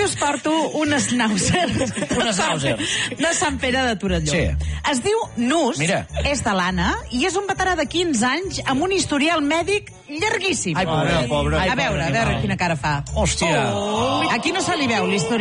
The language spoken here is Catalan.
Avui us porto un schnauzer. Un schnauzer. De Sant Pere de Torelló. Sí. Es diu Nus, Mira. és de l'Anna, i és un veterà de 15 anys amb un historial mèdic llarguíssim. Ai, pobre. A veure quina cara fa. Hòstia. Aquí no se li veu l'historial.